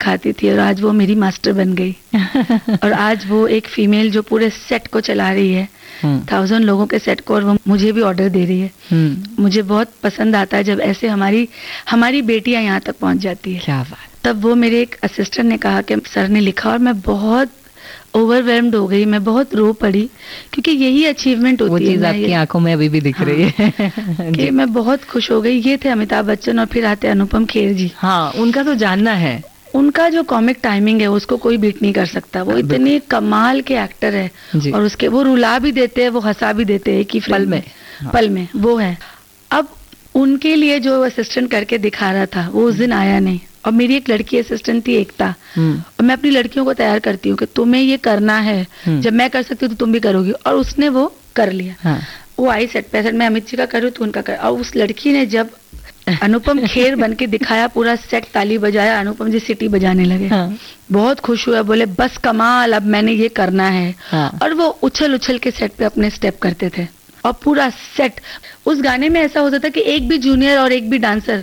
सिखाती थी और आज वो मेरी मास्टर बन गई। और आज वो एक फीमेल जो पूरे सेट को चला रही है, 1000 लोगों के सेट को, और वो मुझे भी ऑर्डर दे रही है। मुझे बहुत पसंद आता है जब ऐसे हमारी बेटियां यहाँ तक पहुँच जाती है। क्या बात। तब वो मेरे एक असिस्टेंट ने कहा कि सर ने लिखा, और मैं बहुत ओवरवेल्म्ड हो गई, मैं बहुत रो पड़ी, क्योंकि यही अचीवमेंट होती है। वो चीज आपकी आंखों में अभी भी दिख रही है। कि मैं बहुत खुश हो गई। ये थे अमिताभ बच्चन और फिर आते अनुपम खेर जी। हाँ, उनका तो जानना है। उनका जो कॉमिक टाइमिंग है उसको कोई बीट नहीं कर सकता। वो इतने कमाल के एक्टर है, और उसके वो रुला भी देते हैं, वो हंसा भी देते हैं कि पल में वो है। अब उनके लिए जो असिस्टेंट करके दिखा रहा था वो उस दिन आया नहीं, और मेरी एक लड़की असिस्टेंट थी एकता, और मैं अपनी लड़कियों को तैयार करती हूँ कि तुम्हें ये करना है, जब मैं कर सकती हूँ तो तुम भी करोगी, और उसने वो कर लिया। वो आई सेट पे, मैं अमित जी का कर रही हूँ तो उनका कर, और उस लड़की ने जब अनुपम खेर बन के दिखाया, पूरा सेट ताली बजाया, अनुपम जी सिटी बजाने लगे। बहुत खुश हुआ, बोले बस कमाल, अब मैंने ये करना है। और वो उछल उछल के सेट पे अपने स्टेप करते थे, और पूरा सेट। उस गाने में ऐसा होता था कि एक भी जूनियर और एक भी डांसर